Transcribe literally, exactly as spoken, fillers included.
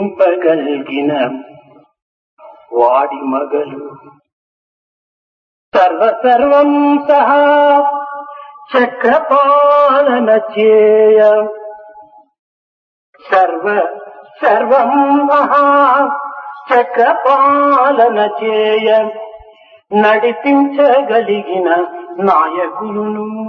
పగల్గిన వాడి మగలు సర్వ సర్వం సహా చక్రపాలన చేయ సర్వ సర్వం మహా చక్రపాలన చేయ నడిపించగలిగిన నాయకులను